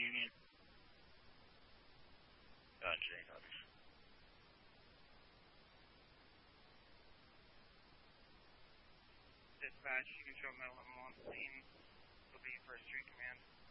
Union. Gotcha, copies. Dispatch, you can show Metal 11 on scene. It'll be for Street Command.